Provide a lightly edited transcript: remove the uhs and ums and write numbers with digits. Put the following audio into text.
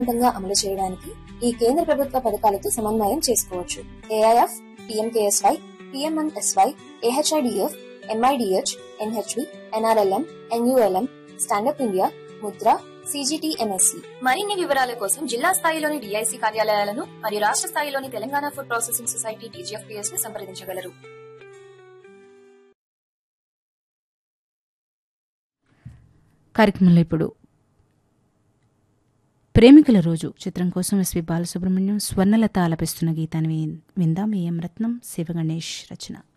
విజయవంతంగా అమలు చేయడానికి ఈ కేంద్ర ప్రభుత్వ పథకాలతో సమన్వయం చేసుకోవచ్చు. AIF, PMKSY, PMNSY, AHIDF, MIDH, NHB, NRLM, NULM, stand up India, Mudra, CGTMSC. మరిన్ని వివరాల కోసం జిల్లా స్థాయిలోని డిఐసి కార్యాలయాలను మరియు రాష్ట్ర స్థాయిలోని Telangana food processing society TGFPS ను సంప్రదించగలరు. కార్యక్రమంలో ఇప్పుడు ప్రేమికుల రోజు చిత్రం కోసం ఎస్వి బాలసుబ్రహ్మణ్యం, స్వర్ణలత ఆలపిస్తున్న గీతాన్ని విందాం. ఏఎం రత్నం, శివగణేష్ రచన.